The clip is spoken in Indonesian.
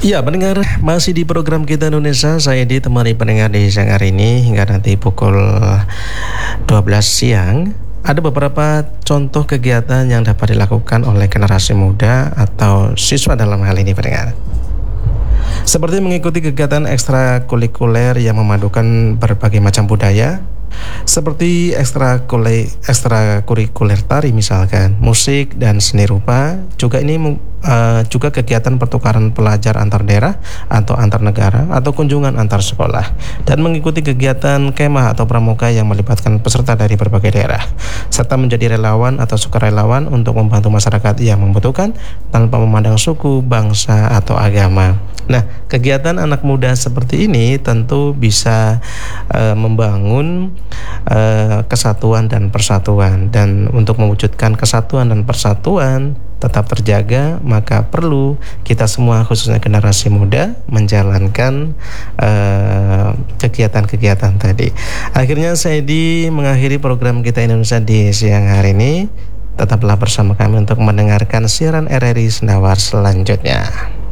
Ya, pendengar, masih di program kita Indonesia. Saya ditemani pendengar di siang hari ini hingga nanti pukul 12 siang. Ada beberapa contoh kegiatan yang dapat dilakukan oleh generasi muda atau siswa dalam hal ini, pendengar. Seperti mengikuti kegiatan ekstrakurikuler yang memadukan berbagai macam budaya, seperti ekstrakurikuler tari misalkan, musik dan seni rupa. Juga ini juga kegiatan pertukaran pelajar antar daerah atau antar negara atau kunjungan antar sekolah, dan mengikuti kegiatan kemah atau pramuka yang melibatkan peserta dari berbagai daerah, serta menjadi relawan atau sukarelawan untuk membantu masyarakat yang membutuhkan tanpa memandang suku, bangsa atau agama. Nah, kegiatan anak muda seperti ini tentu bisa membangun kesatuan dan persatuan, dan untuk mewujudkan kesatuan dan persatuan tetap terjaga, maka perlu kita semua khususnya generasi muda menjalankan kegiatan-kegiatan tadi. Akhirnya saya mengakhiri program kita Indonesia di siang hari ini. Tetaplah bersama kami untuk mendengarkan siaran RRI Sendawar selanjutnya.